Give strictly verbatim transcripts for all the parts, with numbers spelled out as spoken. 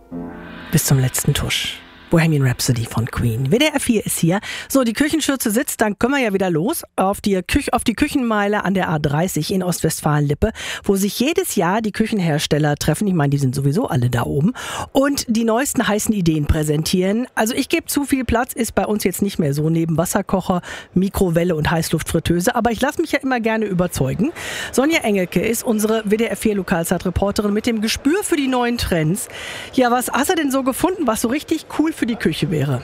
Bis zum letzten Tusch. Bohemian Rhapsody von Queen. W D R vier ist hier. So, die Küchenschürze sitzt, dann können wir ja wieder los auf die, Küche, auf die Küchenmeile an der A dreißig in Ostwestfalen-Lippe, wo sich jedes Jahr die Küchenhersteller treffen. Ich meine, die sind sowieso alle da oben und die neuesten heißen Ideen präsentieren. Also ich gebe zu, viel Platz ist bei uns jetzt nicht mehr so neben Wasserkocher, Mikrowelle und Heißluftfritteuse, aber ich lasse mich ja immer gerne überzeugen. Sonja Engelke ist unsere W D R vier Lokalzeitreporterin mit dem Gespür für die neuen Trends. Ja, was hast du denn so gefunden, was so richtig cool für die Küche wäre?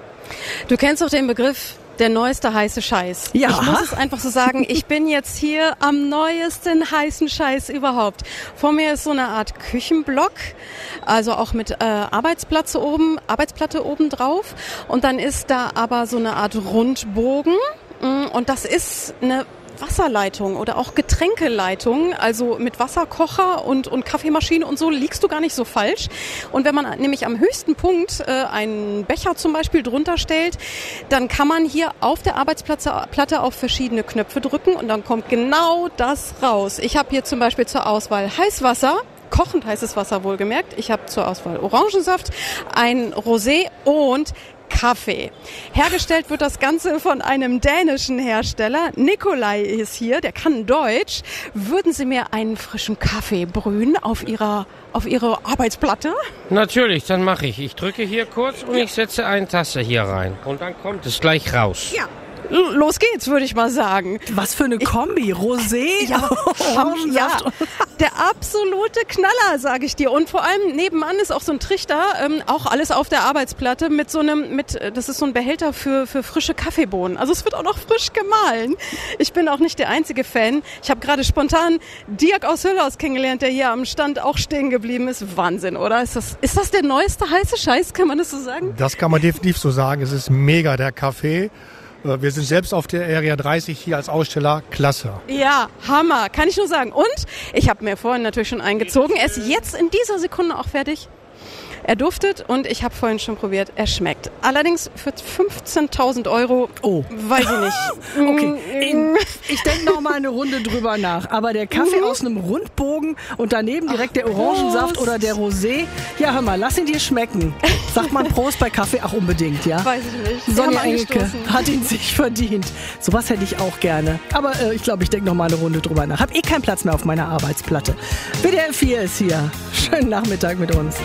Du kennst doch den Begriff der neueste heiße Scheiß. Ja. Ich muss es einfach so sagen, ich bin jetzt hier am neuesten heißen Scheiß überhaupt. Vor mir ist so eine Art Küchenblock, also auch mit äh, Arbeitsplatte oben, Arbeitsplatte oben drauf. Und dann ist da aber so eine Art Rundbogen und das ist eine Wasserleitung oder auch Getränkeleitung, also mit Wasserkocher und, und Kaffeemaschine und so liegst du gar nicht so falsch. Und wenn man nämlich am höchsten Punkt äh, einen Becher zum Beispiel drunter stellt, dann kann man hier auf der Arbeitsplatte auf verschiedene Knöpfe drücken und dann kommt genau das raus. Ich habe hier zum Beispiel zur Auswahl Heißwasser, kochend heißes Wasser wohlgemerkt. Ich habe zur Auswahl Orangensaft, ein Rosé und Kaffee. Hergestellt wird das Ganze von einem dänischen Hersteller. Nikolai ist hier, der kann Deutsch. Würden Sie mir einen frischen Kaffee brühen auf Ihrer, auf Ihre Arbeitsplatte? Natürlich, dann mache ich. Ich drücke hier kurz und ich setze eine Tasse hier rein. Und dann kommt es gleich raus. Ja. Los geht's, würde ich mal sagen. Was für eine Kombi. Rosé, ja, Orangensaft. Ja, der absolute Knaller, sage ich dir. Und vor allem nebenan ist auch so ein Trichter, ähm, auch alles auf der Arbeitsplatte mit so einem, mit, das ist so ein Behälter für, für frische Kaffeebohnen. Also es wird auch noch frisch gemahlen. Ich bin auch nicht der einzige Fan. Ich habe gerade spontan Dirk aus Hüllhaus kennengelernt, der hier am Stand auch stehen geblieben ist. Wahnsinn, oder? Ist das, ist das der neueste heiße Scheiß? Kann man das so sagen? Das kann man definitiv so sagen. Es ist mega, der Kaffee. Wir sind selbst auf der Area dreißig hier als Aussteller. Klasse. Ja, Hammer. Kann ich nur sagen. Und ich habe mir vorhin natürlich schon eingezogen. Er ist jetzt in dieser Sekunde auch fertig. Er duftet und ich habe vorhin schon probiert, er schmeckt. Allerdings für fünfzehntausend Euro, oh, weiß ich nicht. Okay, ich denke noch mal eine Runde drüber nach. Aber der Kaffee aus einem Rundbogen und daneben direkt Ach, der Orangensaft Prost. Oder der Rosé. Ja, hör mal, lass ihn dir schmecken. Sagt man Prost bei Kaffee? Ach, unbedingt, ja? Weiß ich nicht. Sonja Engelke hat ihn sich verdient. Sowas hätte ich auch gerne. Aber äh, ich glaube, ich denke noch mal eine Runde drüber nach. Hab eh keinen Platz mehr auf meiner Arbeitsplatte. W D R vier ist hier. Schönen Nachmittag mit uns.